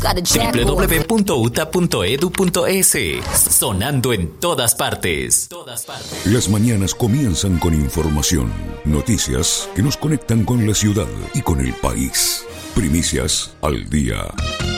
www.uta.edu.es. Sonando en todas partes. Las mañanas comienzan con información, noticias que nos conectan con la ciudad y con el país. Primicias al día.